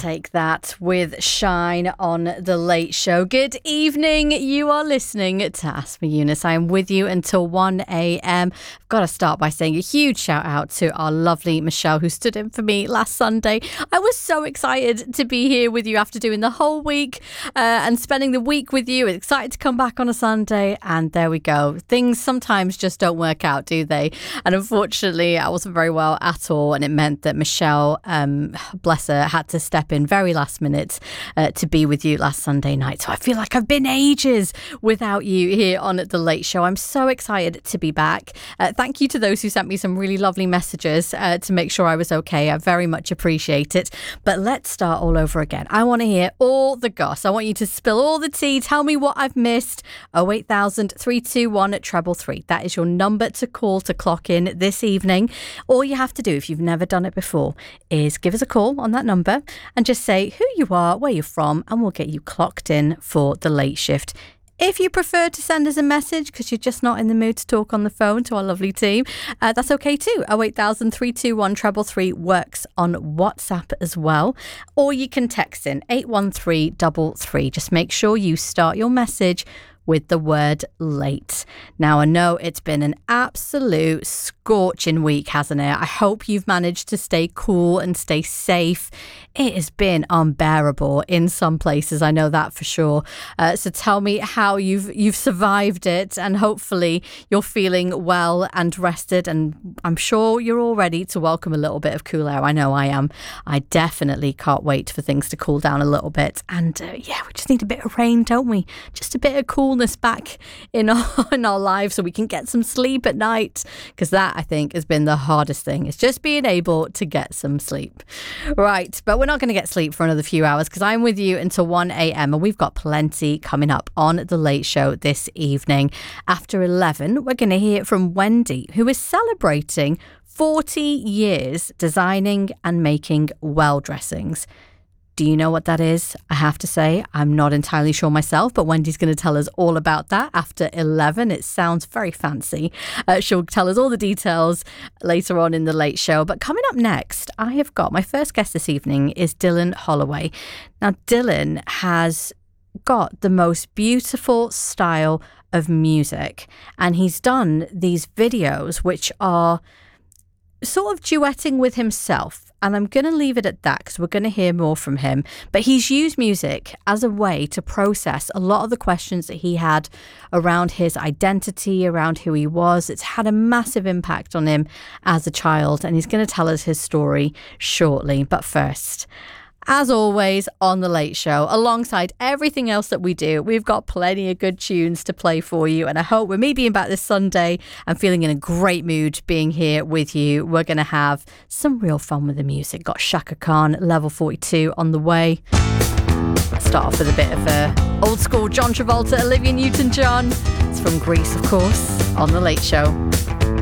Take That with Shine on The Late Show. Good evening. You are listening to Ask Me Eunice. I am with you until 1 a.m. I've got to start by saying a huge shout out to our lovely Michelle who stood in for me last Sunday. I was so excited to be here with you after doing the whole week and spending the week with you. Excited to come back on a Sunday, and there we go. Things sometimes just don't work out, do they? And unfortunately, I wasn't very well at all, and it meant that Michelle, bless her, had to step in very last minute to be with you last Sunday night. So I feel like I've been ages without you here on The Late Show. I'm so excited to be back. Thank you to those who sent me some really lovely messages to make sure I was okay. I very much appreciate it. But let's start all over again. I want to hear all the goss. I want you to spill all the tea. Tell me what I've missed. 08000 321 333. That is your number to call to clock in this evening. All you have to do, if you've never done it before, is give us a call on that number and just say who you are, where you're from, and we'll get you clocked in for the late shift. If you prefer to send us a message because you're just not in the mood to talk on the phone to our lovely team, that's okay too. 08000 321 333 works on WhatsApp as well. Or you can text in 81333. Just make sure you start your message with the word late. Now, I know it's been an absolute scorching week, hasn't it? I hope you've managed to stay cool and stay safe. It has been unbearable in some places, I know that for sure. So tell me how you've survived it, and hopefully you're feeling well and rested, and I'm sure you're all ready to welcome a little bit of cool air. I know I am. I definitely can't wait for things to cool down a little bit. And yeah, we just need a bit of rain, don't we? Just a bit of coolness back in our lives so we can get some sleep at night, because that, I think, has been the hardest thing. It's just being able to get some sleep. Right, but we're not going to get sleep for another few hours because I'm with you until 1 a.m. and we've got plenty coming up on The Late Show this evening. After 11, we're going to hear from Wendy, who is celebrating 40 years designing and making well dressings. Do you know what that is? I have to say, I'm not entirely sure myself, but Wendy's going to tell us all about that after 11. It sounds very fancy. She'll tell us all the details later on in the late show. But coming up next, I have got my first guest this evening is Dylan Holloway. Now, Dylan has got the most beautiful style of music, and he's done these videos which are sort of duetting with himself. And I'm going to leave it at that because we're going to hear more from him. But he's used music as a way to process a lot of the questions that he had around his identity, around who he was. It's had a massive impact on him as a child. And he's going to tell us his story shortly. But first, as always on The Late Show, alongside everything else that we do, we've got plenty of good tunes to play for you. And I hope with me being back this Sunday and feeling in a great mood being here with you, we're going to have some real fun with the music. Got Shaka Khan, Level 42 on the way. Let's start off with a bit of old school John Travolta, Olivia Newton-John. It's from Greece, of course, on The Late Show.